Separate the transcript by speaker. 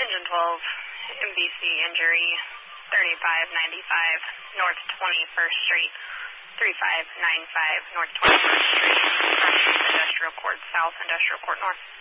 Speaker 1: Engine 12, MBC injury, 3595 North 21st Street, 3595 North 21st Street, Industrial Court South, Industrial Court North.